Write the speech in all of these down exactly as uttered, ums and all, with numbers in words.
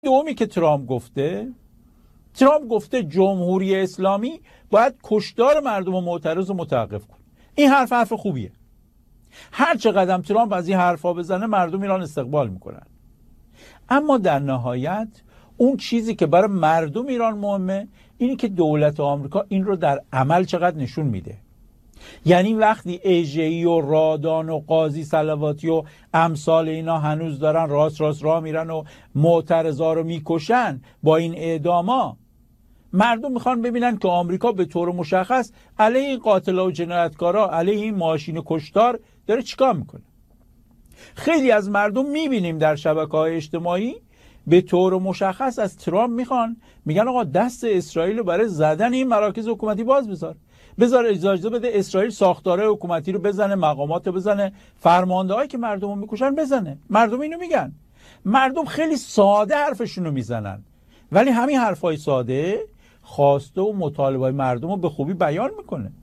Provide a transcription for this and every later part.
دومی که ترامپ گفته ترامپ گفته جمهوری اسلامی باید کشتار مردم و معترض رو متوقف کنه. این حرف حرف خوبیه. هر چقدر ترامپ از این حرفا بزنه مردم ایران استقبال میکنن. اما در نهایت اون چیزی که برای مردم ایران مهمه اینی که دولت آمریکا این رو در عمل چقدر نشون میده. یعنی وقتی ایجه‌ای و رادان و قاضی صلواتی و امثال اینا هنوز دارن راست راست راه میرن و معترضا رو میکشن با این اعداما، مردم میخوان ببینن که آمریکا به طور مشخص علیه این قاتلا و جنایتکارا، علیه این ماشین کشتار داره چیکار میکنه. خیلی از مردم میبینیم در شبکه‌های اجتماعی به طور مشخص از ترامپ میخوان، میگن آقا دست اسرائیل رو برای زدن این مراکز حکومتی باز بذار، بذار اجازه بده اسرائیل ساختاره حکومتی رو بزنه، مقامات رو بزنه، فرماندهایی که مردم رو میکشن بزنه. مردم اینو میگن. مردم خیلی ساده حرفشون رو میزنن، ولی همین حرفای ساده خواسته و مطالبه مردم رو به خوبی بیان میکنه.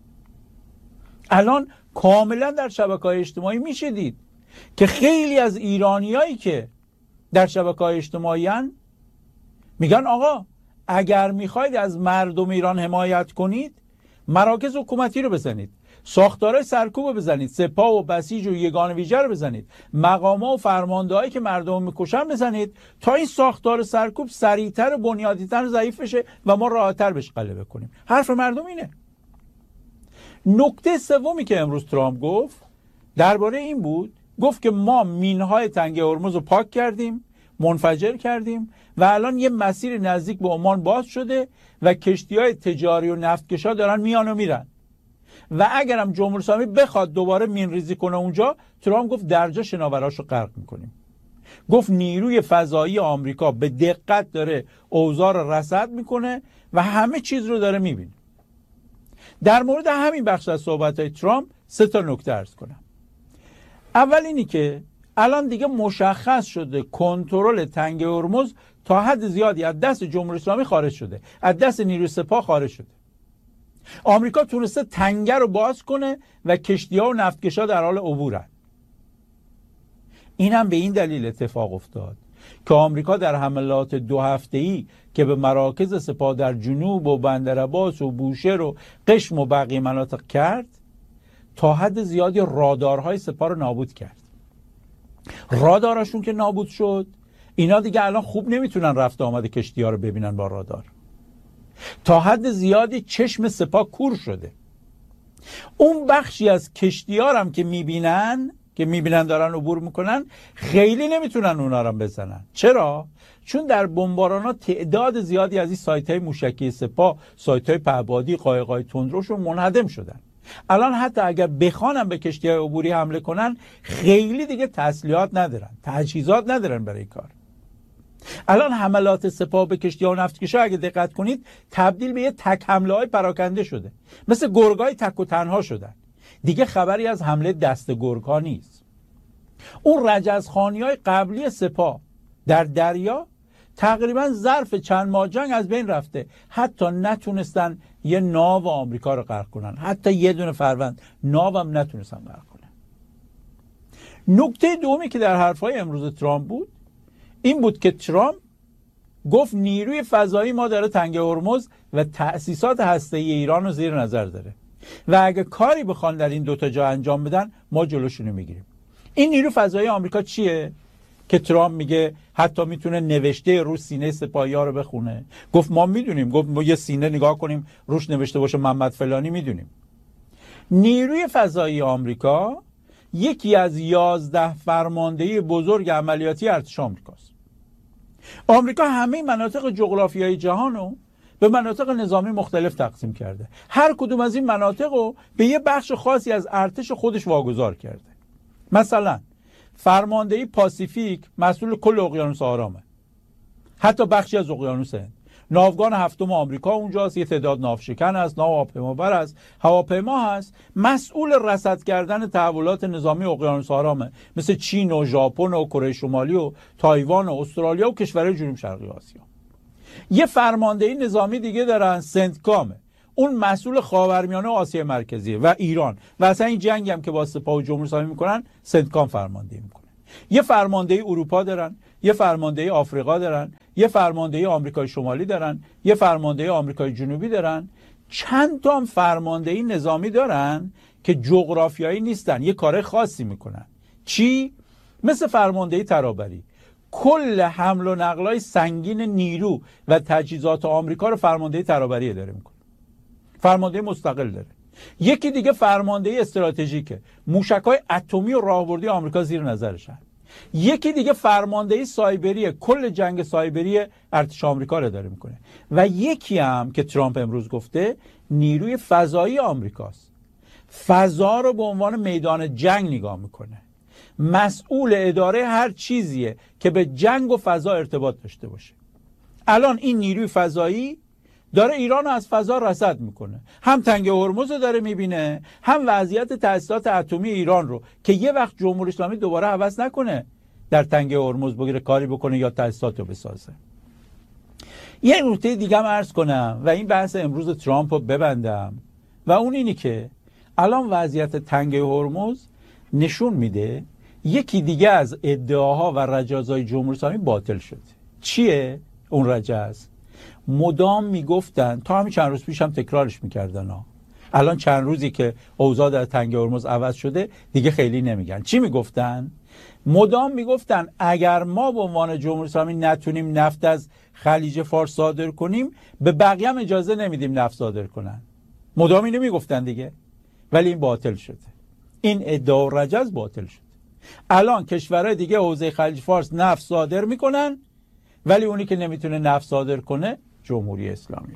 الان کاملا در شبکه‌های اجتماعی میشه دید که خیلی از ایرانیایی که در شبکه‌های اجتماعی هن میگن آقا اگر میخواید از مردم ایران حمایت کنید مراکز حکومتی رو بزنید، ساختارهای سرکوب رو بزنید، سپاه و بسیج و یگان ویژه رو بزنید، مقام‌ها و فرماندهایی که مردم میکشن بزنید تا این ساختار سرکوب سریعتر و بنیادی‌تر ضعیف بشه و ما راحت‌تر بهش غلبه کنیم. حرف مردم اینه. نکته سومی که امروز ترامپ گفت درباره این بود، گفت که ما مینهای تنگه هرمز رو پاک کردیم، منفجر کردیم و الان یه مسیر نزدیک به عمان باز شده و کشتی‌های تجاری و نفتکشا دارن میان و میرن و اگرم جمهوری اسلامی بخواد دوباره مین ریزی کنه اونجا، ترامپ گفت درجا شناوراشو غرق میکنیم. گفت نیروی فضایی آمریکا به دقت داره اوضاع رو رصد میکنه و همه چیز رو داره میبینه. در مورد همین بخش از صحبت‌های ترامپ سه تا نکته عرض کنم. اول اینی که الان دیگه مشخص شده کنترل تنگه هرمز تا حد زیادی از دست جمهوری اسلامی خارج شده، از دست نیروی سپاه خارج شده. آمریکا تونسته تنگه رو باز کنه و کشتی‌ها و نفتکشا در حال عبورن. این هم به این دلیل اتفاق افتاد که آمریکا در حملات دو هفته‌ای که به مراکز سپاه در جنوب و بندرعباس و بوشهر و قشم و بقیه مناطق کرد، تا حد زیادی رادارهای سپاه رو نابود کرد. رادارشون که نابود شد، اینا دیگه الان خوب نمیتونن رفت آمد کشتی‌ها رو ببینن با رادار. تا حد زیادی چشم سپاه کور شده. اون بخشی از کشتی‌ها هم که میبینن که میبینن دارن عبور میکنن، خیلی نمیتونن اونا رو بزنن. چرا؟ چون در بمباران‌ها تعداد زیادی از این سایت‌های موشکی سپاه، سایت‌های پهپادی، قایق‌های تندروشون منهدم شدن. الان حتی اگر بخوانم به کشتی‌های عبوری حمله کنن، خیلی دیگه تسلیحات ندارن، تجهیزات ندارن برای کار. الان حملات سپاه به کشتی‌ها و نفتکشا اگه دقت کنید تبدیل به یه تک حمله‌های پراکنده شده، مثل گرگای تک و تنها شدن. دیگه خبری از حمله دست گرگ‌ها نیست. اون رجزخوانی‌های قبلی سپاه در دریا تقریبا ظرف چند ماه جنگ از بین رفته، حتی نتونستن یه ناو آمریکا رو غرق کنن، حتی یه دونه فروند ناو هم نتونستن غرق کنن. نکته دومی که در حرفای امروز ترامپ بود این بود که ترامپ گفت نیروی فضایی ما داره تنگه هرمز و تأسیسات هسته‌ای ایران رو زیر نظر داره و اگه کاری بخوان در این دوتا جا انجام بدن ما جلوشونو میگیریم. این نیرو فضایی آمریکا چیه که ترامپ میگه حتی میتونه نوشته رو سینه سپاهی‌ها رو بخونه؟ گفت ما میدونیم، گفت ما یه سینه نگاه کنیم روش نوشته باشه محمد فلانی میدونیم. نیروی فضایی آمریکا یکی از یازده فرماندهی بزرگ عملیاتی ارتش آمریکاست. آمریکا همه مناطق جغرافیایی جهانو به مناطق نظامی مختلف تقسیم کرده. هر کدوم از این مناطق رو به یه بخش خاصی از ارتش خودش واگذار کرده. مثلا فرماندهی پاسیفیک مسئول کل اقیانوس آرامه، حتی بخشی از اقیانوس هند. ناوگان هفتم آمریکا اونجاست، یه تعداد ناوشکن هست، ناوهواپیمابر هست، هواپیما هست. مسئول رصد کردن تحولات نظامی اقیانوس آرامه، مثل چین و ژاپن و کره شمالی و تایوان و استرالیا و کشورهای جنوب شرقی آسیا. یه فرماندهی نظامی دیگه دارن، سنتکامه، اون مسئول خاورمیانه و آسیا مرکزیه و ایران و اصلا این جنگ هم که با سپاه و جمهوری اسلامی میکنن سنتکام فرماندهی میکنه. یه فرماندهی اروپا دارن یه فرماندهی آفریقا دارن، یه فرماندهی آمریکای شمالی دارن، یه فرماندهی آمریکای جنوبی دارن، چند تا فرماندهی نظامی دارن که جغرافیایی نیستن، یه کار خاصی میکنن. چی؟ مثل فرماندهی ترابری. کل حمل و نقلای سنگین نیرو و تجهیزات آمریکا رو فرماندهی ترابری اداره میکنه. فرماندهی مستقل داره. یکی دیگه فرماندهی استراتژیکه. موشک‌های اتمی و راهبردی آمریکا زیر نظرشن. یکی دیگه فرماندهی سایبریه، کل جنگ سایبری ارتش آمریکا رو اداره میکنه. و یکی هم که ترامپ امروز گفته نیروی فضایی آمریکاست. فضا رو به عنوان میدان جنگ نگاه میکنه. مسئول اداره هر چیزیه که به جنگ و فضا ارتباط داشته باشه. الان این نیروی فضایی داره ایران رو از فضا رصد میکنه، هم تنگ هرمز رو داره میبینه، هم وضعیت تأسیسات اتمی ایران رو که یه وقت جمهوری اسلامی دوباره هوس نکنه در تنگ هرمز بگیره کاری بکنه یا تأسیسات رو بسازه. یه نکته دیگه هم عرض کنم و این بحث امروز ترامپ رو ببندم و اون اینی که الان وضعیت تنگ هرمز نشون میده یکی دیگه از ادعاها و رجزهای جمهوری اسلامی باطل شده. چیه اون رجز؟ مدام میگفتن، تا همین چند روز پیش هم تکرارش میکردن ها. الان چند روزی که اوضاع در تنگ هرمز عوض شده دیگه خیلی نمیگن. چی میگفتن؟ مدام میگفتن اگر ما به عنوان جمهوری اسلامی نتونیم نفت از خلیج فارس صادر کنیم به بقیه هم اجازه نمیدیم نفت صادر کنن. مدام اینو میگفتن دیگه، ولی این باطل شده. این ادعا و رجز باطل شده. الان کشورهای دیگه حوزه خلیج فارس نفت صادر میکنن، ولی اونی که نمیتونه نفت صادر کنه جمهوری اسلامی.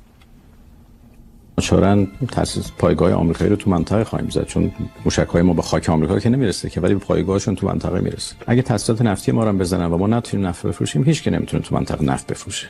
چرا تاسیس پایگاه آمریکایی رو تو منطقه خواهیم زد، چون موشک‌های ما به خاک آمریکا که نمیرسه که، ولی به پایگاهشون تو منطقه میرسه. اگه تاسیسات نفتی ما رو بزنن و ما نتونیم نفت بفروشیم، هیچ کی نمیتونه تو منطقه نفت بفروشه.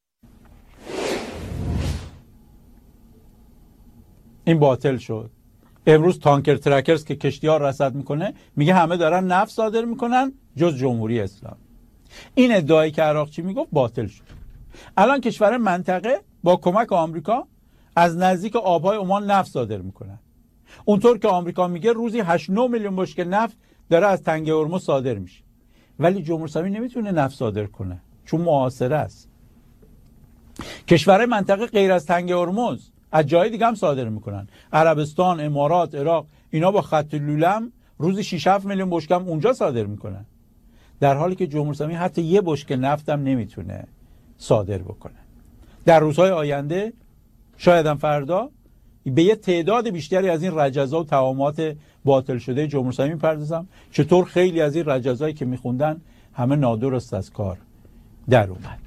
این باطل شد. امروز تانکر ترکرز که کشتی‌ها رصد میکنه میگه همه دارن نفت صادر میکنن جز جمهوری اسلامی. این ادعایی که عراقچی میگفت باطل شد. الان کشور منطقه با کمک آمریکا از نزدیک آبهای عمان نفت صادر میکنن. اونطور که آمریکا میگه روزی هشت نه میلیون بشکه نفت داره از تنگ هرمز صادر میشه، ولی جمهوری اسلامی نمیتونه نفت صادر کنه چون محاصره است. کشورهای منطقه غیر از تنگ هرمز از جای دیگه هم صادر میکنن. عربستان، امارات، عراق، اینا با خط لولم روزی شش هفت میلیون بشکه اونجا صادر میکنن، در حالی که جمهوری اسلامی حتی یه بشکه نفت هم نمیتونه صادر بکنه. در روزهای آینده شاید هم فردا به یه تعداد بیشتری از این رجزا و توامات باطل شده جمهوری اسلامی میپردازم، چطور خیلی از این رجزایی که میخوندن همه نادرست از کار در اومد.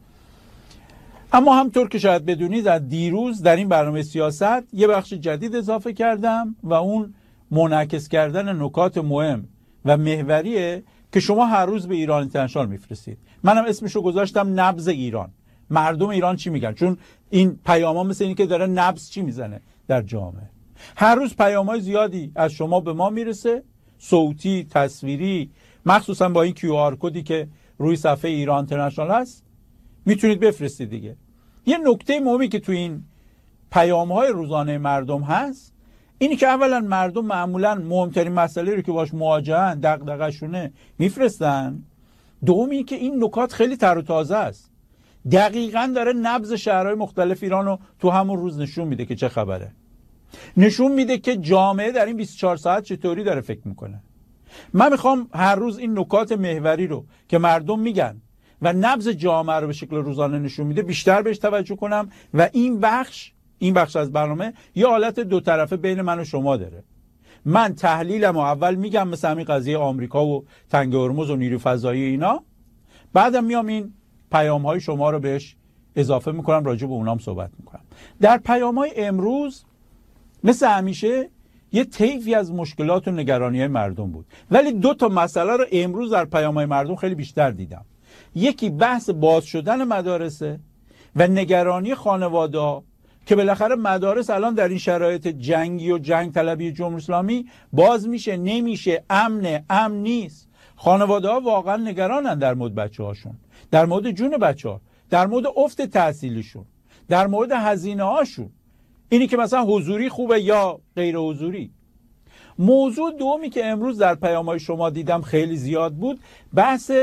اما همطور که شاید بدونید از دیروز در این برنامه سیاست یه بخش جدید اضافه کردم و اون منعکس کردن نکات مهم و محوریه که شما هر روز به ایران اینترنشنال میفرستید. منم اسمشو گذاشتم نبض ایران. مردم ایران چی میگن؟ چون این پیاما مثل اینی که داره نبض چی میزنه در جامعه. هر روز پیام‌های زیادی از شما به ما میرسه، صوتی، تصویری، مخصوصا با این کیو آر کدی که روی صفحه ایران اینترنشنال هست میتونید بفرستید دیگه. یه نکته مهمی که تو این پیام‌های روزانه مردم هست اینی که اولا مردم معمولا مهمترین مسئله رو که باش مواجهن، دغدغه‌شونه میفرستن. دومی که این نکات خیلی تر و تازه است. دقیقاً داره نبض شهرهای مختلف ایران رو تو همون روز نشون میده که چه خبره. نشون میده که جامعه در این بیست و چهار ساعت چطوری داره فکر میکنه. من میخوام هر روز این نکات محوری رو که مردم میگن و نبض جامعه رو به شکل روزانه نشون میده بیشتر بهش توجه کنم و این بخش این بخش از برنامه یه حالت دو طرفه بین من و شما داره. من تحلیلم و اول میگم مثل همین قضیه آمریکا و تنگ هرمز و نیروی فضایی اینا، بعدم میام این پیام های شما رو بهش اضافه میکنم، راجع به اونام صحبت میکنم. در پیام های امروز مثل همیشه یه طیفی از مشکلات و نگرانی های مردم بود، ولی دو تا مسئله رو امروز در پیام های مردم خیلی بیشتر دیدم. یکی بحث باز شدن مدارسه و نگرانی خانواده‌ها که بالاخره مدارس الان در این شرایط جنگی و جنگ طلبی جمهوری اسلامی باز میشه نمیشه، امنه امن نیست. خانواده‌ها واقعا نگرانن در مورد بچه‌هاشون، در مورد جون بچه‌ها، در مورد افت تحصیلیشون، در مورد هزینه‌هاشون، اینی که مثلا حضوری خوبه یا غیر حضوری. موضوع دومی که امروز در پیام‌های شما دیدم خیلی زیاد بود، بحث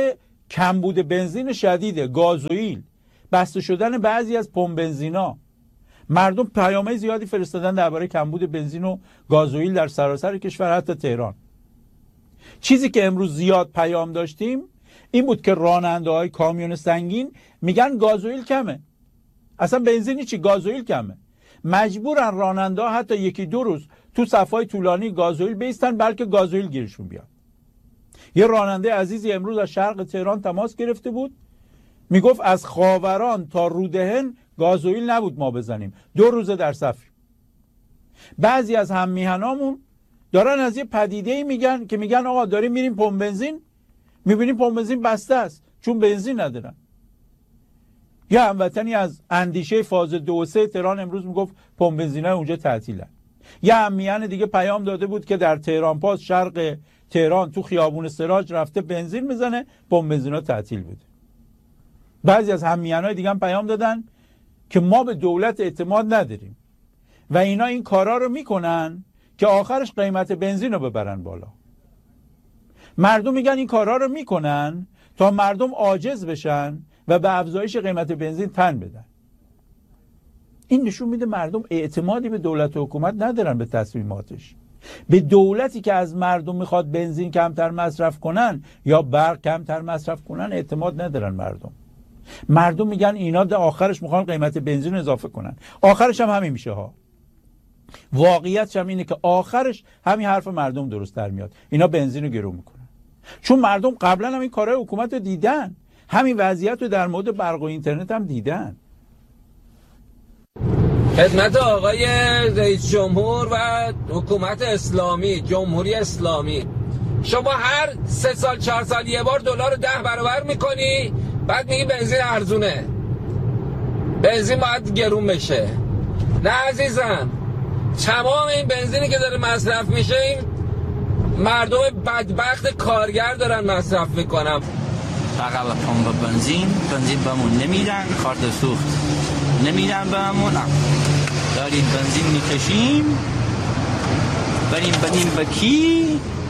کمبود بنزین شدیده، گازوئیل، بسته شدن بعضی از پمپ بنزینا. مردم پیام‌های زیادی فرستادن درباره کمبود بنزین و گازوئیل در سراسر کشور، حتی تهران. چیزی که امروز زیاد پیام داشتیم این بود که راننده‌های کامیون سنگین میگن گازوئیل کمه. اصلا بنزینی چی، گازوئیل کمه. مجبورن راننده‌ها حتی یکی دو روز تو صف‌های طولانی گازوئیل بیستن بلکه گازوئیل گیرشون بیاد. یه راننده عزیزی امروز از شرق تهران تماس گرفته بود، میگفت از خاوران تا رودهن گازوئیل نبود ما بزنیم، دو روزه در صفیم. بعضی از هم میهنامون دارن از یه پدیده‌ای میگن که میگن آقا داریم میریم پمپ بنزین، میبینیم پمپ بنزین بسته است چون بنزین ندارن. یه هموطنی از اندیشه فاز دو و سه تهران امروز میگفت پمپ بنزینای اونجا تعطیلن. یه هممیهن دیگه پیام داده بود که در تهران پاس شرق تهران تو خیابون سراج رفته بنزین میزنه، پمپ بنزینا تعطیل بوده. بعضی از هممیهنای دیگه هم پیام دادن که ما به دولت اعتماد نداریم و اینا این کارا رو میکنن که آخرش قیمت بنزین رو ببرن بالا. مردم میگن این کارا رو میکنن تا مردم عاجز بشن و به افزایش قیمت بنزین تن بدن. این نشون میده مردم اعتمادی به دولت و حکومت ندارن به تصمیماتش. به دولتی که از مردم میخواد بنزین کمتر مصرف کنن یا برق کمتر مصرف کنن اعتماد ندارن مردم. مردم میگن اینا در آخرش میخوان قیمت بنزین رو اضافه کنن. آخرش هم همین میشه ها. واقعیتش هم اینه که آخرش همین حرف مردم درست در میاد. اینا بنزین رو گرون میکنن. چون مردم قبلا هم این کارهای حکومت رو دیدن. همین وضعیت رو در مورد برق و اینترنت هم دیدن. خدمت آقای رئیس جمهور و حکومت اسلامی، جمهوری اسلامی، شما هر سه سال چهار سال یه بار دلار رو ده برابر میکنی، بعد میگی بنزین ارزونه، بنزین باید گرون بشه. نه عزیزم، تمام این بنزینی که داره مصرف میشه این مردم بدبخت کارگر دارن مصرف میکنن. بقیه پمپ بنزین بنزین بهمون نمیدن، کارت سوخت نمیدن بهمون، داریم بنزین میکشیم بریم بدیم به کی؟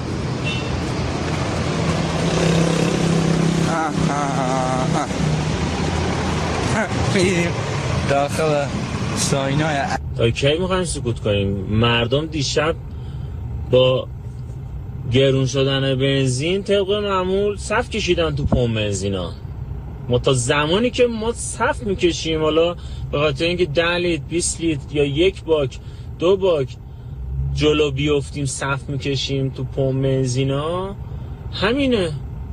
داخل ساینای. تا کی میخوایم سکوت کنیم؟ مردم دیشب با گرون شدن بنزین طبق معمول صف کشیدن تو پمپ بنزینا. ما تا زمانی که ما صف میکشیم، حالا به خاطر اینکه ده لیتر بیست لیتر یا یک باک دو باک جلو بیفتیم صف میکشیم تو پمپ بنزینا، همینه.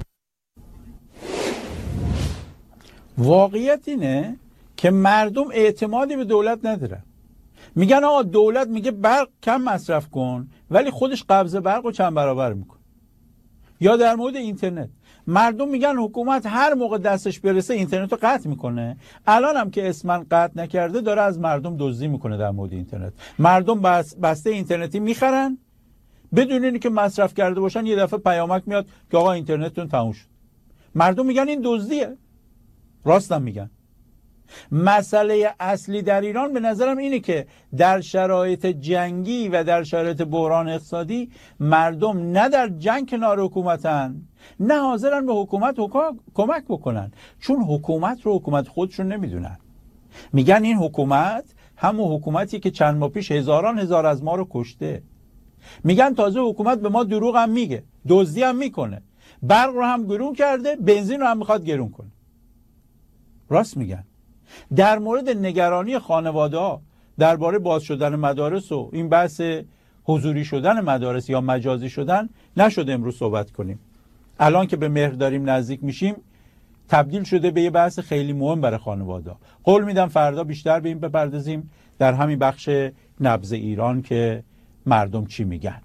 واقعیت اینه که مردم اعتمادی به دولت ندارن. میگن آقا دولت میگه برق کم مصرف کن ولی خودش قبض برق رو چند برابر میکنه. یا در مورد اینترنت مردم میگن حکومت هر موقع دستش برسه اینترنت رو قطع میکنه. الان هم که اسمن قطع نکرده داره از مردم دزدی میکنه در مورد اینترنت. مردم بس بسته اینترنتی میخرن بدون اینکه مصرف کرده باشن، یه دفعه پیامک میاد که آقا اینترنتتون تموم شد. مردم میگن این دزدیه. راستم میگن. مسئله اصلی در ایران به نظرم اینه که در شرایط جنگی و در شرایط بحران اقتصادی مردم نه در جنگ کنار حکومتن، نه حاضرن به حکومت کمک بکنن، چون حکومت رو حکومت خودشون نمیدونن. میگن این حکومت همون حکومتی که چند ماه پیش هزاران هزار از ما رو کشته. میگن تازه حکومت به ما دروغ هم میگه، دزدی هم میکنه، برق رو هم گرون کرده، بنزین رو هم میخواد گرون کنه. راست میگن. در مورد نگرانی خانواده ها درباره باز شدن مدارس و این بحث حضوری شدن مدارس یا مجازی شدن نشد امروز صحبت کنیم. الان که به مهر داریم نزدیک میشیم تبدیل شده به یه بحث خیلی مهم برای خانواده ها. قول میدم فردا بیشتر به این بپردازیم در همین بخش نبض ایران که مردم چی میگن.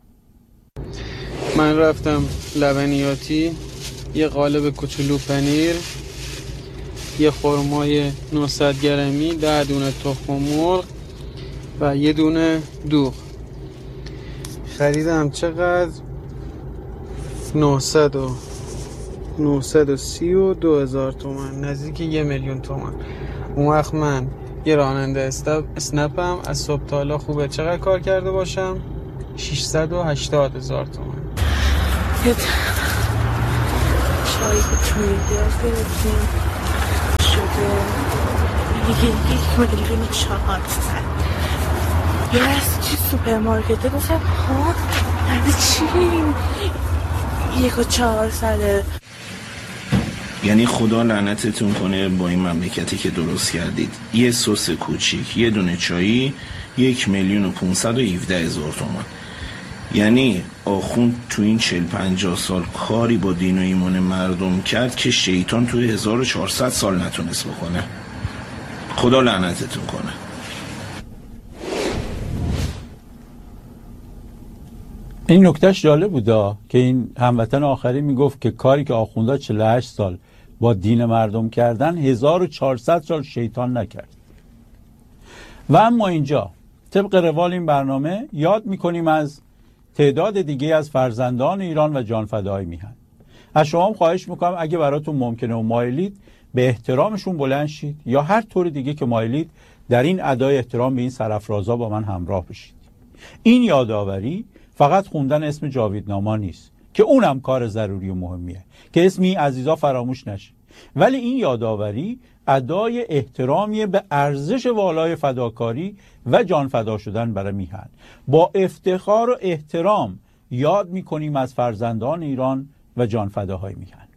من رفتم لبنیاتی، یه قالب کوچولو پنیر، یه خرمای نهصد گرمی، ده دونه تخم مرغ و یه دونه دوغ خریدم. چقدر؟ نهصد و نهصد و سی و دو هزار تومن، نزدیک یه میلیون تومن. اون وقت من یه راننده اسنپم، از صبح تا حالا خوبه چقدر کار کرده باشم؟ ششصد و هشتاد هزار تومن. چایی که توی گرفت گرفتیم شده یک میلیون چهارصد. یه از چی سوپرمارکته گفتم ها یعنی چی یک و چهارصده. یعنی خدا لعنتتون کنه با این مملکتی که درست کردید. یه سس کوچیک، یه دونه چایی، یک میلیون و پونصد و هفده هزار تومان. یعنی آخوند تو این چل پنجاه سال کاری با دین و ایمان مردم کرد که شیطان توی هزار و چهارصد سال نتونست بکنه. خدا لعنتتون کنه. این نکتهش جالب بودا که این هموطن آخری میگفت که کاری که آخوندا چهل و هشت سال با دین مردم کردن هزار و چهارصد سال شیطان نکرد. و اما اینجا طبق روال این برنامه یاد میکنیم از تعداد دیگه از فرزندان ایران و جانفداهای میهن. از شما هم خواهش میکنم اگه براتون ممکنه و مایلید به احترامشون بلند شید یا هر طور دیگه که مایلید در این ادای احترام به این سرافرازا با من همراه بشید. این یادآوری فقط خوندن اسم جاویدنامه نیست که اونم کار ضروری و مهمیه که اسمی عزیزا فراموش نشه، ولی این یادآوری ادای احترامی به ارزش والای فداکاری و جان فدا شدن برای میهن. با افتخار و احترام یاد میکنیم از فرزندان ایران و جان فداهای میهن.